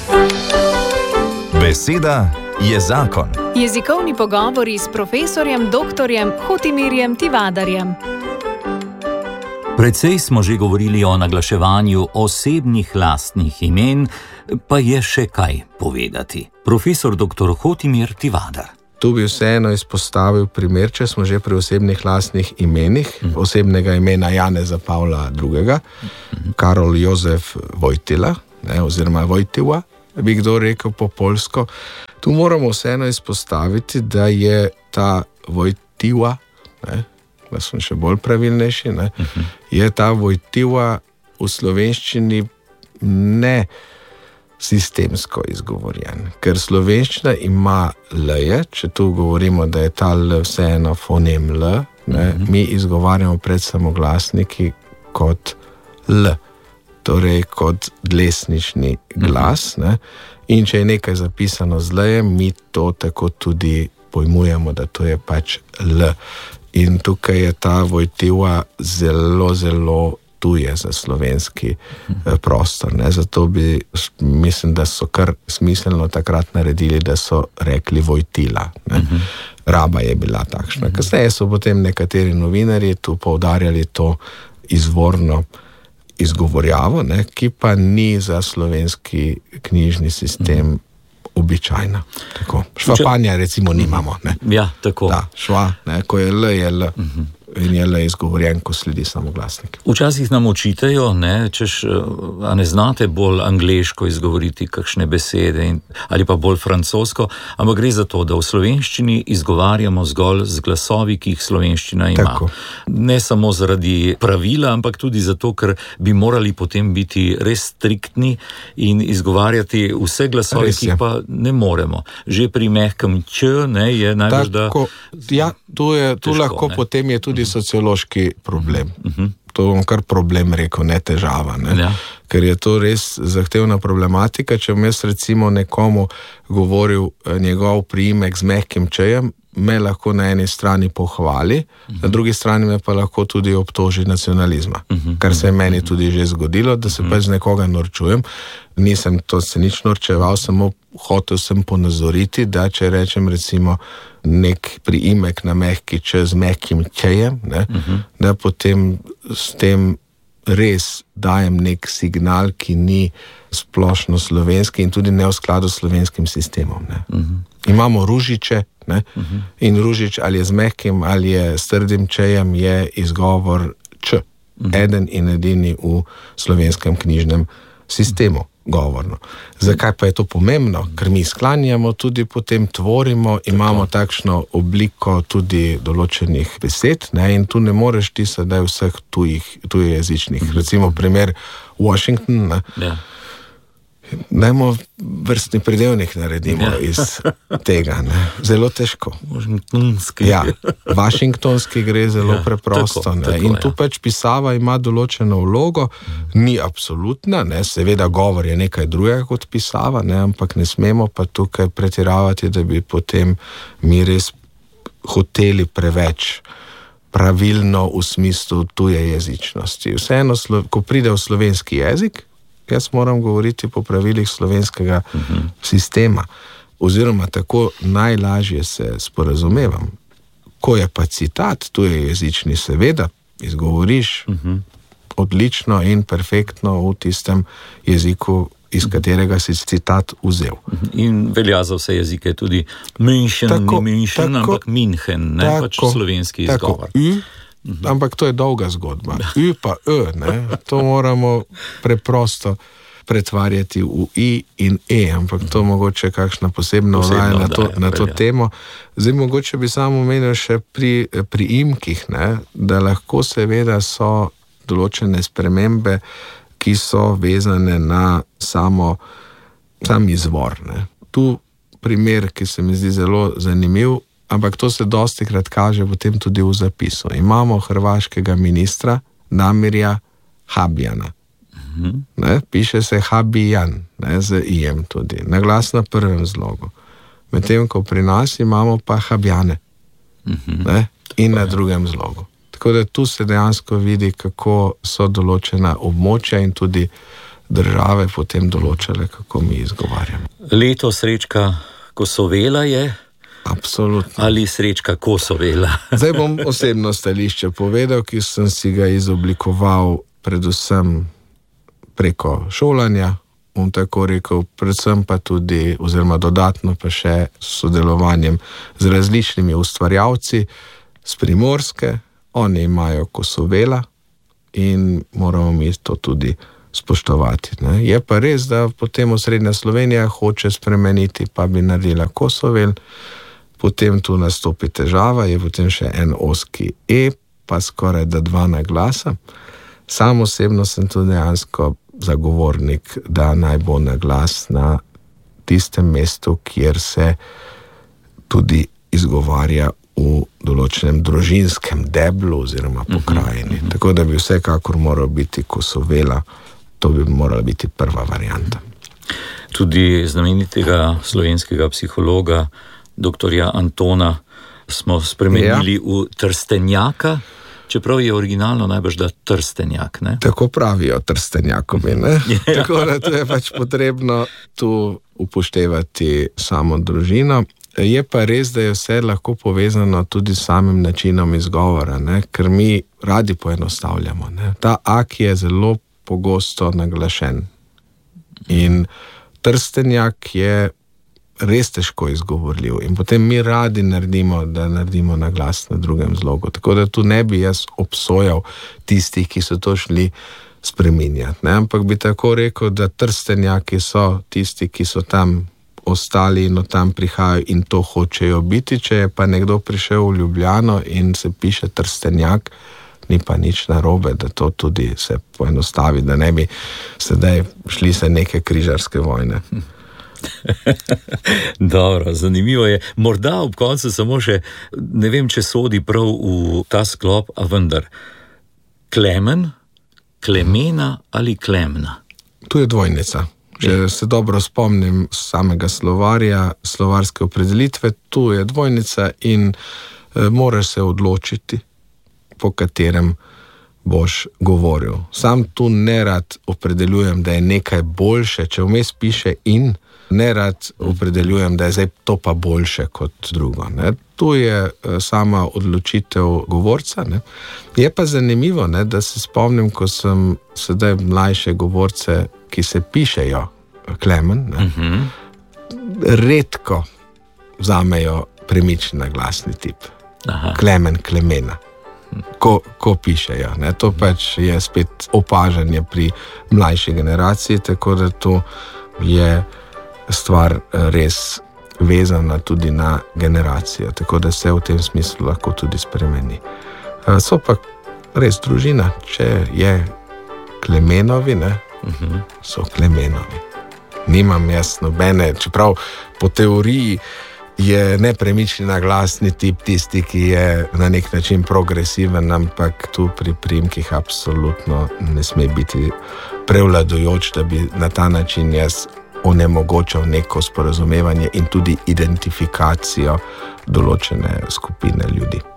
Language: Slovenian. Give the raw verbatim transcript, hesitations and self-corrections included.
Beseda je zakon. Jezikovni pogovori s profesorjem doktorjem Hotimirjem Tivadarjem. Precej smo že govorili o naglaševanju osebnih lastnih imen, pa je še kaj povedati. Profesor doktor Hotimir Tivadar. Tu bi vseeno izpostavil primer, če smo že pri osebnih lastnih imenih, mm. osebnega imena Janeza Pavla drugega, mm. Karol Jozef Vojtila, ne, oziroma Vojtila, bi kdo rekel po poljsko. Tu moramo vseeno izpostaviti, da je ta Vojtila, ne, da smo še bolj pravilnejši, ne, uh-huh. je ta Vojtila v slovenščini ne sistemsko izgovorjen, ker slovenščina ima l-je, če tu govorimo, da je ta l vseeno fonem l, ne, uh-huh. mi izgovarjamo pred samoglasniki kot l, torej kot dlesnični glas, uh-huh. ne, in če je nekaj zapisano z l-jem, mi to tako tudi pojmujemo, da to je pač l. In tukaj je ta Vojtila zelo, zelo tuje za slovenski eh, prostor. Ne? Zato bi, mislim, da so kar smiselno takrat naredili, da so rekli Vojtila. Ne? Uh-huh. Raba je bila takšna. Uh-huh. Kasneje so potem nekateri novinarji tu poudarjali to izvorno izgovorjavo, ne? Ki pa ni za slovenski knjižni sistem uh-huh. običajna. Tako. Švapanja recimo nimamo. Ne? Ja, tako. Da, šva, ne? Ko je l, je l. Uh-huh. In je le izgovorjen, ko sledi samoglasnik. Včasih nam očitajo, ne, češ, a ne znate bolj angleško izgovoriti kakšne besede in, ali pa bolj francosko, ampak gre za to, da v slovenščini izgovarjamo zgolj z glasovi, ki jih slovenščina ima. Tako. Ne samo zaradi pravila, ampak tudi zato, ker bi morali potem biti res striktni in izgovarjati vse glasove, ki jih pa ne moremo. Že pri mehkem č, ne, je največ, da... Ja, tu, je, tu težko, lahko ne? Potem je tudi sociološki problem. Uh-huh. To bom kar problem rekel, ne težava. Ne? Ja. Ker je to res zahtevna problematika. Če bom jaz recimo nekomu govoril njegov priimek z mehkim čejem, me lahko na eni strani pohvali, uh-huh. na drugi strani me pa lahko tudi obtoži nacionalizma. Uh-huh. Kar se je meni tudi že zgodilo, da se uh-huh. pač z nekoga norčujem. Nisem to se nič norčeval, samo hotel sem ponazoriti, da če rečem recimo nek priimek na mehki č z mehkim čejem, ne, uh-huh. da potem s tem res dajem nek signal, ki ni splošno slovenski in tudi ne v skladu s slovenskim sistemom. Ne. Uh-huh. Imamo ružiče, ne, uh-huh. in ružič ali je z mehkim ali je s trdim čejem, je izgovor č, uh-huh. eden in edini v slovenskem knjižnem sistemu. Govorno. Zakaj pa je to pomembno? Ker mi sklanjamo, tudi potem tvorimo, tako. Imamo takšno obliko tudi določenih besed, ne? In tu ne moreš ti sedaj vseh tujih, tujejezičnih. Mm-hmm. Recimo primer Washington, ne? Ja. Dajmo vrstni pridevnik naredimo ja. Iz tega. Ne? Zelo težko. Washingtonski. Ja, Washingtonski gre zelo ja, preprosto. Tako, ne? Tako, in tu ja. Pač pisava ima določeno vlogo, ni absolutna, ne? Seveda govor je nekaj drugega kot pisava, ne? Ampak ne smemo pa tukaj pretiravati, da bi potem mi res hoteli preveč pravilno v smislu tuje jezičnosti. Vseeno, ko pride v slovenski jezik, jaz moram govoriti po pravilih slovenskega uh-huh. sistema. Oziroma tako najlažje se sporazumevam. Ko je pa citat, tu je jezični, seveda, izgovoriš uh-huh. odlično in perfektno v tistem jeziku, iz katerega si citat vzel. In velja za vse jezike tudi München, tako, ni München, tako, ampak München, ne tako, pač slovenski izgovor. Tako, Uhum. Ampak to je dolga zgodba. Ü pa ö, ne? To moramo preprosto pretvarjati v i in e, ampak to mogoče kakšna posebna oddaja na, na to temo. Zdaj mogoče bi samo omenil še pri, pri imkih, ne? Da lahko seveda so določene spremembe, ki so vezane na samo, sam izvor. Ne? Tu primer, ki se mi zdi zelo zanimiv, ampak to se dostikrat kaže potem tudi v zapisu. Imamo hrvaškega ministra Damirja Habijana. Uh-huh. Ne, piše se Habijan, ne, z ijem tudi. Naglas na prvem zlogu. Medtem, ko pri nas imamo pa Habijane. Uh-huh. Ne, in na drugem zlogu. Tako da tu se dejansko vidi, kako so določena območja in tudi države potem določale, kako mi izgovarjamo. Leto Srečka Kosovela je? Absolutno. Ali Srečka Kosovela? Zdaj bom osebno stališče povedal, ki sem si ga izoblikoval predvsem preko šolanja, bom tako rekel, predvsem pa tudi, oziroma dodatno pa še s sodelovanjem z različnimi ustvarjalci z Primorske. Oni imajo Kosovela in moramo mi to tudi spoštovati. Ne. Je pa res, da potem osrednja Slovenija hoče spremeniti, pa bi naredila Kosovel, potem tu nastopi težava, je potem še en oski E, pa skoraj da dva naglasa. Sam osebno sem tudi dejansko zagovornik, da naj bo naglas na tistem mestu, kjer se tudi izgovarja v določenem družinskem deblu oziroma pokrajini. Uh-huh. Tako da bi vsekakor moral biti Kosovela, to bi morala biti prva varianta. Tudi znamenitega slovenskega psihologa doktorja Antona smo spremenili ja. v Trstenjaka, čeprav je originalno najbrž da Trstenjak, ne? Tako pravijo Trstenjakovi, ne? Ja. Tako da to je pač potrebno tu upoštevati samo družino. Je pa res, da je vse lahko povezano tudi s samim načinom izgovora, ne? Ker mi radi poenostavljamo, ne? Ta ak je zelo pogosto naglašen. In Trstenjak je res težko izgovorljiv in potem mi radi naredimo, da naredimo naglas na drugem zlogu. Tako da tu ne bi jaz obsojal tistih, ki so to šli spreminjati, ne? Ampak bi tako rekel, da Trstenjaki so tisti, ki so tam ostali in od tam prihajajo in to hočejo biti. Če je pa nekdo prišel v Ljubljano in se piše Trstenjak, ni pa nič narobe, da to tudi se poenostavi, da ne bi sedaj šli se neke križarske vojne. Dobro, zanimivo je. Morda ob koncu samo še, ne vem, če sodi prav v ta sklop, a vendar, Klemen, Klemena ali Klemna? Tu je dvojnica. Če se dobro spomnim samega slovarja, slovarske opredelitve, tu je dvojnica in e, moraš se odločiti, po katerem boš govoril. Sam tu nerad opredeljujem, da je nekaj boljše, če vmes piše in, nerad opredeljujem, da je zdaj to pa boljše kot drugo. Ne. Tu je sama odločitev govorca. Ne. Je pa zanimivo, ne, da se spomnim, ko sem sedaj mlajše govorce, ki se pišejo Klemen, ne, uh-huh. redko vzamejo premični naglasni tip. Aha. Klemen, Klemena. Ko, ko pišejo. Ne. To pač je spet opažanje pri mlajši generaciji, tako da to je stvar res vezana tudi na generacijo, tako da se v tem smislu lahko tudi spremeni. So pa res družina, če je Klemenovi, ne, uh-huh. so Klemenovi. Nimam jaz nobene, čeprav po teoriji je nepremični naglasni tip tisti, ki je na nek način progresiven, ampak tu pri priimkih absolutno ne sme biti prevladujoč, da bi na ta način jaz onemogočal neko sporazumevanje in tudi identifikacijo določene skupine ljudi.